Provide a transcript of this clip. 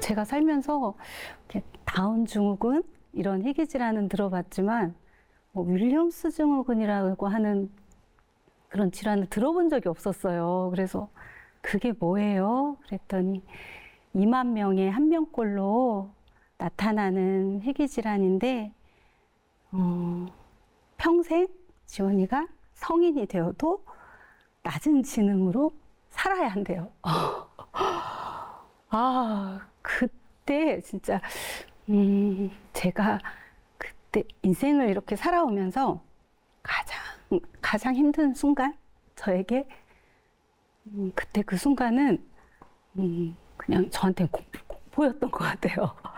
제가 살면서 이렇게 다운 증후군 이런 희귀질환은 들어봤지만 윌리엄스 증후군이라고 하는 그런 질환을 들어본 적이 없었어요. 그래서 그게 뭐예요? 그랬더니 2만 명에 1명꼴로 나타나는 희귀질환인데 평생 지원이가 성인이 되어도 낮은 지능으로 살아야 한대요. 그때 진짜 제가 그때 인생을 이렇게 살아오면서 가장 힘든 순간 저에게 그때 그 순간은 그냥 저한테 공포였던 것 같아요.